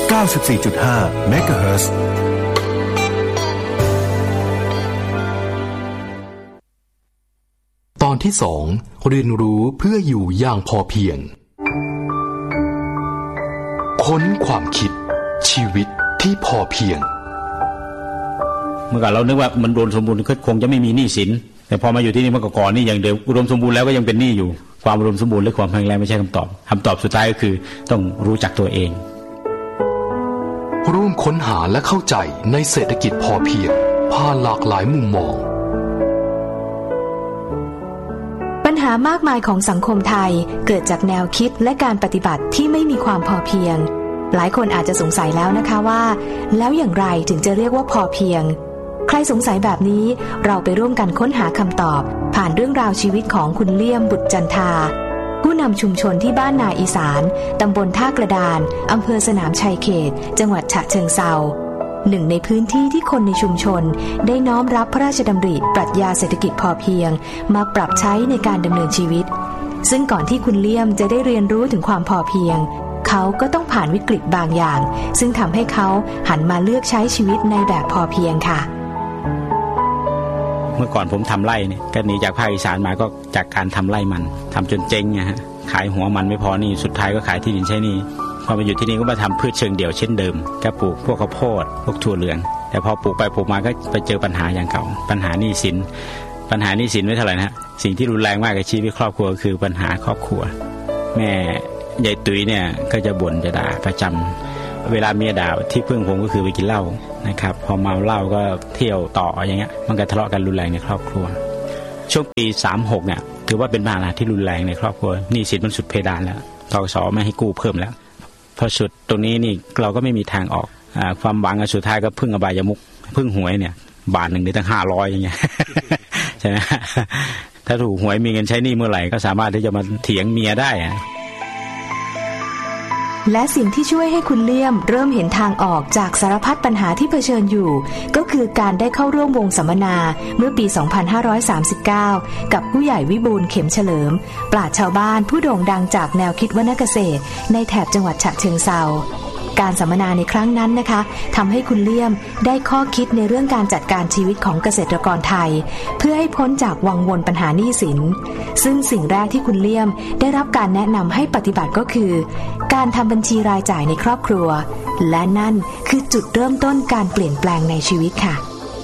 94.5 เมกะเฮิรตซ์ตอนที่ 2 เรียนรู้เพื่ออยู่อย่างพอเพียงค้นความคิดชีวิตที่พอเพียงเมื่อก่อนเรานึกว่ามันอุดมสมบูรณ์คงจะไม่มีหนี้สินแต่พอมาอยู่ที่นี่เมื่อก่อนนี่อย่างเดิมอุดมสมบูรณ์แล้วก็ยังเป็นหนี้อยู่ความอุดมสมบูรณ์หรือความแข็งแรงไม่ใช่คำตอบสุดท้ายก็คือต้องรู้จักตัวเองร่วมค้นหาและเข้าใจในเศรษฐกิจพอเพียงผ่านหลากหลายมุมมองปัญหามากมายของสังคมไทยเกิดจากแนวคิดและการปฏิบัติที่ไม่มีความพอเพียงหลายคนอาจจะสงสัยแล้วนะคะว่าแล้วอย่างไรถึงจะเรียกว่าพอเพียงใครสงสัยแบบนี้เราไปร่วมกันค้นหาคำตอบผ่านเรื่องราวชีวิตของคุณเลี่ยมบุตรจันทาผู้นำชุมชนที่บ้านนาอีสานตำบลท่ากระดานอำเภอสนามชัยเขตจังหวัดฉะเชิงเทราหนึ่งในพื้นที่ที่คนในชุมชนได้น้อมรับพระราชดำริปรัชญาเศรษฐกิจพอเพียงมาปรับใช้ในการดำเนินชีวิตซึ่งก่อนที่คุณเลี่ยมจะได้เรียนรู้ถึงความพอเพียงเขาก็ต้องผ่านวิกฤตบางอย่างซึ่งทำให้เขาหันมาเลือกใช้ชีวิตในแบบพอเพียงค่ะเมื่อก่อนผมทำไร่เนี่ยก็หนีจากภาคอีสานมาก็จากการทำไร่มันทำจนเจ๊งนะฮะขายหัวมันไม่พอนี่สุดท้ายก็ขายที่ดินใช้หนี้พอมาอยู่ที่นี่ก็มาทำพืชเชิงเดี่ยวเช่นเดิมก็ปลูกพวกข้าวโพดพวกถั่วเหลืองแต่พอปลูกไปปลูกมาก็ไปเจอปัญหาอย่างเก่าปัญหาหนี้สินไม่เท่าไหร่นะสิ่งที่รุนแรงมากกับชีวิตครอบครัวคือปัญหาครอบครัวแม่ยายตุ้ยเนี่ยก็จะบ่นจะด่าประจำเวลาเมียด่าที่พึ่งผมก็คือไปกินเหล้านะครับพอเมาเหล้าก็เที่ยวต่ออย่างเงี้ยมันก็ทะเลาะกันรุนแรงในครอบครัวช่วงปี36เนี่ยถือว่าเป็นปัญหาที่รุนแรงในครอบครัวหนี้สินมันสุดเพดานแล้วธกส.ไม่ให้กู้เพิ่มแล้วพอสุดตรงนี้นี่เราก็ไม่มีทางออกความหวังสุดท้ายก็พึ่งอบายมุขพึ่งหวยเนี่ยบาทนึงได้ตั้ง500อย่างเงี้ย ใช่ไหมถ้าถูกหวยมีเงินใช้หนี้เมื่อไหร่ก็สามารถที่จะมาเถียงเมียได้และสิ่งที่ช่วยให้คุณเลี่ยมเริ่มเห็นทางออกจากสารพัดปัญหาที่เผชิญอยู่ก็คือการได้เข้าร่วมวงสัมมนาเมื่อปี 2539 กับผู้ใหญ่วิบูลย์เข็มเฉลิมปราชญ์ชาวบ้านผู้โด่งดังจากแนวคิดวรรณเกษตรในแถบจังหวัดฉะเชิงเทราการสัมมนาในครั้งนั้นนะคะทำให้คุณเลี่ยมได้ข้อคิดในเรื่องการจัดการชีวิตของเกษตรกรไทยเพื่อให้พ้นจากวังวนปัญหาหนี้สินซึ่งสิ่งแรกที่คุณเลี่ยมได้รับการแนะนำให้ปฏิบัติก็คือการทำบัญชีรายจ่ายในครอบครัวและนั่นคือจุดเริ่มต้นการเปลี่ยนแปลงในชีวิตค่ะ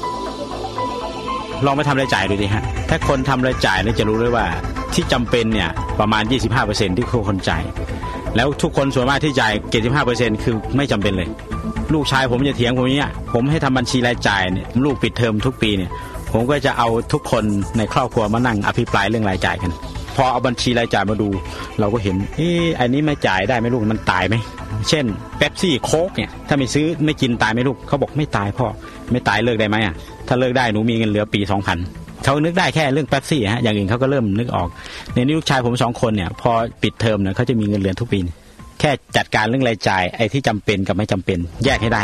ลองไปทำรายจ่ายดูดิฮะถ้าคนทำรายจ่ายเนี่ยจะรู้เลยว่าที่จำเป็นเนี่ยประมาณ 25% ที่คนจ่ายแล้วทุกคนส่วนมากที่จ่าย 75% คือไม่จำเป็นเลยลูกชายผมจะเถียงผมเนี่ยผมให้ทำบัญชีรายจ่ายเนี่ยลูกปิดเทอมทุกปีเนี่ยผมก็จะเอาทุกคนในครอบครัวมานั่งอภิปรายเรื่องรายจ่ายกันพอเอาบัญชีรายจ่ายมาดูเราก็เห็นอันนี้ไม่จ่ายได้ไหมลูกมันตายไหมเช่นเป๊ปซี่โค้กเนี่ยถ้าไม่ซื้อไม่กินตายไหมลูกเขาบอกไม่ตายพ่อไม่ตายเลิกได้ไหมอ่ะถ้าเลิกได้หนูมีเงินเหลือปี 2000เขานึกได้แค่เรื่องเป๊ปซี่ฮะอย่างอื่นเขาก็เริ่มนึกออกในนี้ลูกชายผม2คนเนี่ยพอปิดเทอมเนี่ยเขาจะมีเงินเหลือทุกปีแค่จัดการเรื่องรายจ่ายไอ้ที่จำเป็นกับไม่จำเป็นแยกให้ได้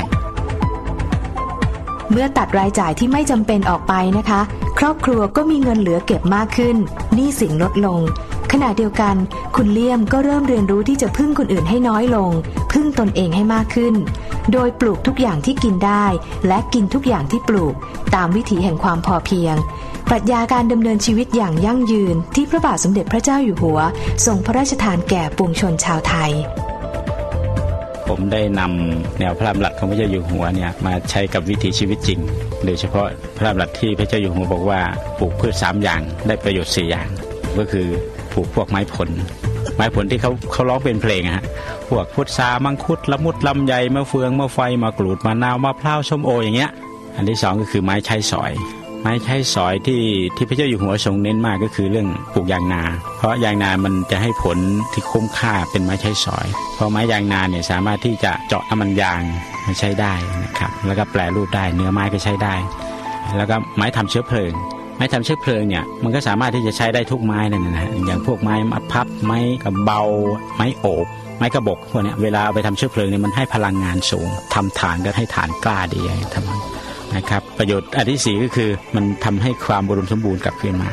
เมื่อตัดรายจ่ายที่ไม่จำเป็นออกไปนะคะครอบครัวก็มีเงินเหลือเก็บมากขึ้นหนี้สินลดลงขณะเดียวกันคุณเลี่ยมก็เริ่มเรียนรู้ที่จะพึ่งคนอื่นให้น้อยลงพึ่งตนเองให้มากขึ้นโดยปลูกทุกอย่างที่กินได้และกินทุกอย่างที่ปลูกตามวิถีแห่งความพอเพียงปรัชญาการดำเนินชีวิตอย่างยั่งยืนที่พระบาทสมเด็จพระเจ้าอยู่หัวทรงพระราชทานแก่ปวงชนชาวไทยผมได้นำแนวพระดำรัสของพระเจ้าอยู่หัวเนี่ยมาใช้กับวิถีชีวิตจริงโดยเฉพาะพระดำรัสที่พระเจ้าอยู่หัวบอกว่าปลูกพืช3อย่างได้ประโยชน์4อย่างก็คือปลูกพวกไม้ผลที่เขาร้องเป็นเพลงฮะพวกพุทรามังคุดละมุดลำไยมะเฟืองมะไฟมะกรูดมะนาวมะพร้าวส้มโออย่างเงี้ยอันที่2ก็คือไม้ใช้สอยที่พระเจ้าอยู่หัวทรงเน้นมากก็คือเรื่องปลูกยางนาเพราะยางนามันจะให้ผลที่คุ้มค่าเป็นไม้ใช้สอยเพราะไม้ยางนาเนี่ยสามารถที่จะเจาะน้ำมันยางมาใช้ได้นะครับแล้วก็แปรรูปได้เนื้อไม้ก็ใช้ได้แล้วก็ไม้ทำเชื้อเพลิงเนี่ยมันก็สามารถที่จะใช้ได้ทุกไม้นั่นนะอย่างพวกไม้มะพับไม้กระเบาไม้โอบไม้กระบอกพวกนี้เวลาเอาไปทำเชื้อเพลิงเนี่ยมันให้พลังงานสูงทำถ่านก็ให้ถ่านกล้าดีทำนะครับประโยชน์อันที่4ก็คือมันทำให้ความอุดมสมบูรณ์กลับคืนมา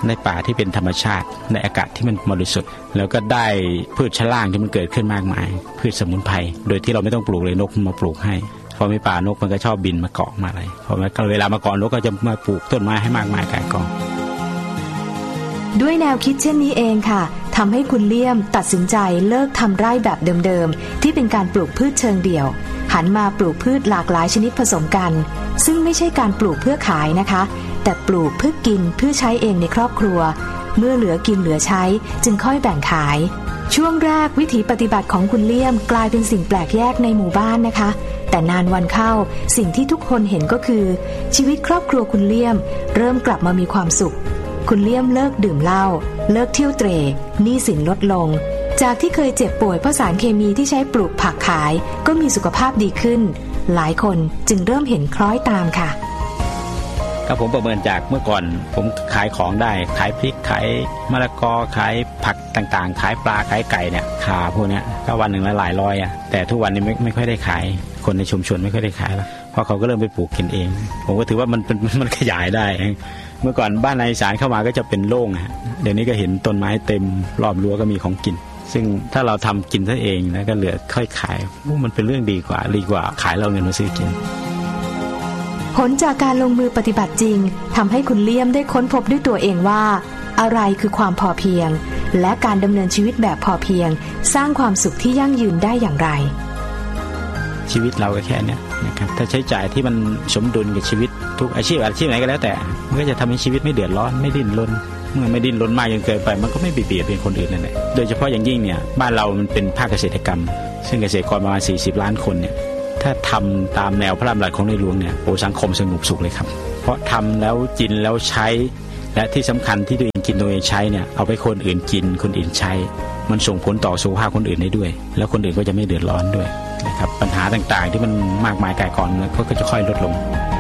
ในป่าที่เป็นธรรมชาติในอากาศที่มันบริสุทธิ์แล้วก็ได้พืชชั้นล่างที่มันเกิดขึ้นมากมายพืชสมุนไพรโดยที่เราไม่ต้องปลูกเลยนกมันมาปลูกให้พอมีป่านกมันก็ชอบบินมาเกาะมาอะไรพอเวลามาเกาะนกก็จะมาปลูกต้นไม้ให้มากมายกายกองด้วยแนวคิดเช่นนี้เองค่ะทำให้คุณเลี่ยมตัดสินใจเลิกทำไร่แบบเดิมๆที่เป็นการปลูกพืชเชิงเดี่ยวหันมาปลูกพืชหลากหลายชนิดผสมกันซึ่งไม่ใช่การปลูกเพื่อขายนะคะแต่ปลูกเพื่อกินเพื่อใช้เองในครอบครัวเมื่อเหลือกินเหลือใช้จึงค่อยแบ่งขายช่วงแรกวิถีปฏิบัติของคุณเลี่ยมกลายเป็นสิ่งแปลกแยกในหมู่บ้านนะคะแต่นานวันเข้าสิ่งที่ทุกคนเห็นก็คือชีวิตครอบครัวคุณเลี่ยมเริ่มกลับมามีความสุขคุณเลี่ยมเลิกดื่มเหล้าเลิกเที่ยวเตร่หนี้สินลดลงจากที่เคยเจ็บป่วยเพราะสารเคมีที่ใช้ปลูกผักขายก็มีสุขภาพดีขึ้นหลายคนจึงเริ่มเห็นคล้อยตามค่ะก็ผมประเมินจากเมื่อก่อนผมขายของได้ขายพริกขายมะละกอขายผักต่างๆขายปลาขายไก่เนี่ยขาพวกนี้ก็วันหนึ่งละหลายร้อยอ่ะแต่ทุกวันนี้ไม่ค่อยได้ขายคนในชุมชนไม่ค่อยได้ขายแล้วเพราะเขาก็เริ่มไปปลูกกินเองผมก็ถือว่ามันขยายได้เมื่อก่อนบ้านในอีสานเข้ามาก็จะเป็นโล่งฮะเดี๋ยวนี้ก็เห็นต้นไม้เต็มรอบรั้วก็มีของกินซึ่งถ้าเราทำกินซะเองนะก็เหลือค่อยขายมันเป็นเรื่องดีกว่าขายเราเงินมาซื้อกินผลจากการลงมือปฏิบัติจริงทำให้คุณเลี่ยมได้ค้นพบด้วยตัวเองว่าอะไรคือความพอเพียงและการดำเนินชีวิตแบบพอเพียงสร้างความสุขที่ยั่งยืนได้อย่างไรชีวิตเราก็แค่นี้นะครับถ้าใช้จ่ายที่มันสมดุลกับชีวิตทุกอาชีพไหนก็แล้วแต่มันก็จะทำให้ชีวิตไม่เดือดร้อนไม่ดิ้นรนเมื่อไม่ดิ้นรนมากจนเกินไปมันก็ไม่เบียดเบียนคนอื่นนั่นแหละโดยเฉพาะอย่างยิ่งเนี่ยบ้านเรามันเป็นภาคเกษตรกรรมซึ่งเกษตรกรประมาณ40 ล้านคนเนี่ยถ้าทำตามแนวพระราชดำรัสของในหลวงเนี่ยสังคมสงบสุขเลยครับเพราะทำแล้วกินแล้วใช้และที่สำคัญที่ตัวเองกินตัวเองใช้เนี่ยเอาไปคนอื่นกินคนอื่นใช้มันส่งผลต่อสุขภาพคนอื่นได้ด้วยแล้วคนอื่นก็จะไม่เดือดร้อนด้วยนะครับปัญหาต่างๆที่มันมากมายกายกองก็จะค่อยลดลง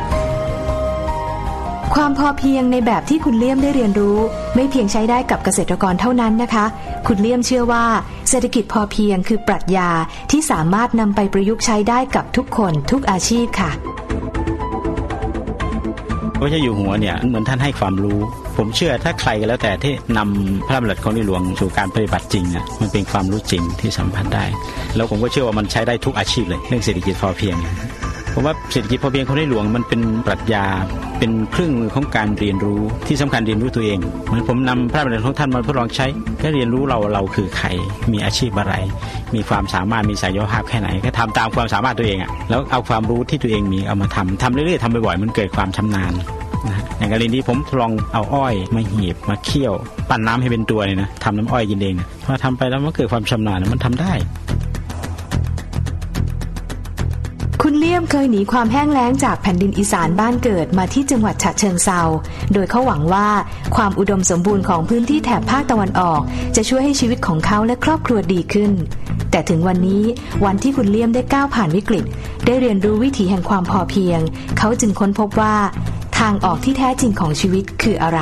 ความพอเพียงในแบบที่คุณเลี่ยมได้เรียนรู้ไม่เพียงใช้ได้กับเกษตรกรเท่านั้นนะคะคุณเลี่ยมเชื่อว่าเศรษฐกิจพอเพียงคือปรัชญาที่สามารถนำไปประยุกต์ใช้ได้กับทุกคนทุกอาชีพค่ะพระเจ้าอยู่หัวเนี่ยเหมือนท่านให้ความรู้ผมเชื่อถ้าใครก็แล้วแต่ที่นำพระราชดำรัสของในหลวงสู่การปฏิบัติจริงเนี่ยมันเป็นความรู้จริงที่สัมผัสได้แล้วผมก็เชื่อว่ามันใช้ได้ทุกอาชีพเลยเรื่องเศรษฐกิจพอเพียงผมว่าเศรษฐกิจพอเพียงของในหลวงมันเป็นปรัชญาเป็นเครื่องมือของการเรียนรู้ที่สำคัญเรียนรู้ตัวเองเหมือนผมนำพระราชดำรัสของท่านมาทดลองใช้ก็เรียนรู้เราคือใครมีอาชีพอะไรมีความสามารถมีศักยภาพแค่ไหนก็ทำตามความสามารถตัวเองแล้วเอาความรู้ที่ตัวเองมีเอามาทำเรื่อยๆทำบ่อยๆมันเกิดความชำนาญอย่างกรณีที่ผมทดลองเอาอ้อยมาหีบมาเคี่ยวปั้นน้ำให้เป็นตัวเลยนะทำน้ำอ้อยกินเองพอทำไปแล้วมันเกิดความชำนาญมันทำได้คุณเลี่ยมเคยหนีความแห้งแล้งจากแผ่นดินอีสานบ้านเกิดมาที่จังหวัดฉะเชิงเทราโดยเขาหวังว่าความอุดมสมบูรณ์ของพื้นที่แถบภาคตะวันออกจะช่วยให้ชีวิตของเขาและครอบครัวดีขึ้นแต่ถึงวันนี้วันที่คุณเลี่ยมได้ก้าวผ่านวิกฤตได้เรียนรู้วิถีแห่งความพอเพียงเขาจึงค้นพบว่าทางออกที่แท้จริงของชีวิตคืออะไร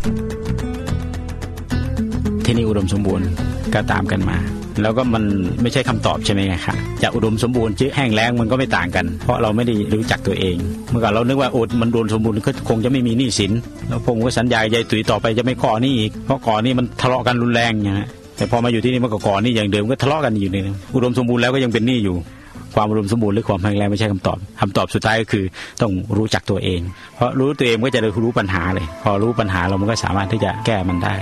ที่นี่อุดมสมบูรณ์ก็ตามกันมาแล้วก็มันไม่ใช่คำตอบใช่ไหมครับจะอุดมสมบูรณ์แห้งแล้งมันก็ไม่ต่างกันเพราะเราไม่ได้รู้จักตัวเองเมื่อก่อนเรานึกว่ามันอุดมสมบูรณ์ก็คงจะไม่มีหนี้สินแล้วผมก็สัญญายายตุ๋ยต่อไปจะไม่ก่อหนี้อีกเพราะก่อหนี้มันทะเลาะกันรุนแรงนะฮะแต่พอมาอยู่ที่นี่มันก็ก่อหนี้อย่างเดิมก็ทะเลาะกันอยู่นี่อุดมสมบูรณ์แล้วก็ยังเป็นหนี้อยู่ความอุดมสมบูรณ์หรือความแห้งแล้งไม่ใช่คำตอบสุดท้ายก็คือต้องรู้จักตัวเองเพราะรู้ตัวเองก็จะได้รู้ปัญหาเลยพอรู้ปัญหาเรามันก็สามารถที่จะแก้มันได้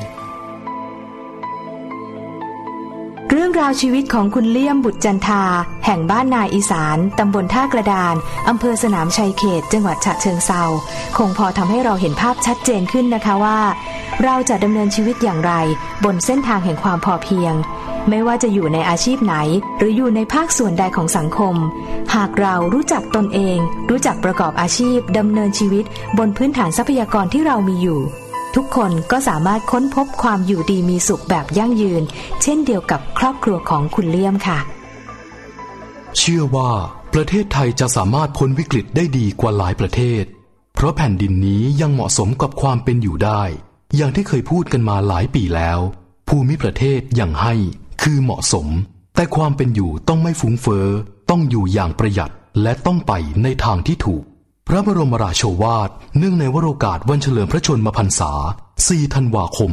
เรื่องราวชีวิตของคุณเลี่ยมบุตรจันทาแห่งบ้านนาอีสานตำบลท่ากระดานอำเภอสนามชัยเขตจังหวัดฉะเชิงเทราคงพอทำให้เราเห็นภาพชัดเจนขึ้นนะคะว่าเราจะดำเนินชีวิตอย่างไรบนเส้นทางแห่งความพอเพียงไม่ว่าจะอยู่ในอาชีพไหนหรืออยู่ในภาคส่วนใดของสังคมหากเรารู้จักตนเองรู้จักประกอบอาชีพดำเนินชีวิตบนพื้นฐานทรัพยากรที่เรามีอยู่ทุกคนก็สามารถค้นพบความอยู่ดีมีสุขแบบยั่งยืนเช่นเดียวกับครอบครัวของคุณเลี่ยมค่ะเชื่อว่าประเทศไทยจะสามารถพ้นวิกฤตได้ดีกว่าหลายประเทศเพราะแผ่นดินนี้ยังเหมาะสมกับความเป็นอยู่ได้อย่างที่เคยพูดกันมาหลายปีแล้วภูมิประเทศอย่างให้คือเหมาะสมแต่ความเป็นอยู่ต้องไม่ฟุ้งเฟ้อต้องอยู่อย่างประหยัดและต้องไปในทางที่ถูกพระบรมราโชวาทเนื่องในวโรกาสวันเฉลิมพระชนมพรรษา 4 ธันวาคม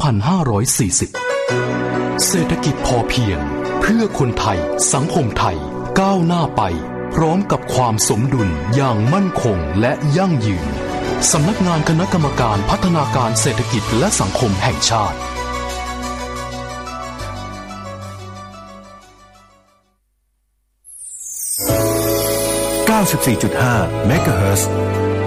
2540 เศรษฐกิจพอเพียงเพื่อคนไทยสังคมไทยก้าวหน้าไปพร้อมกับความสมดุลอย่างมั่นคงและยั่งยืนสำนักงานคณะกรรมการพัฒนาการเศรษฐกิจและสังคมแห่งชาติ 94.5 เมกะเฮิรตซ์